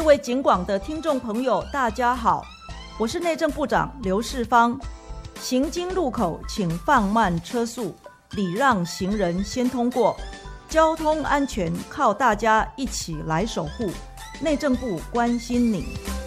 位警广的听众朋友，大家好，我是内政部长刘世芳。行经路口请放慢车速，礼让行人先通过，交通安全靠大家一起来守护。内政部关心你。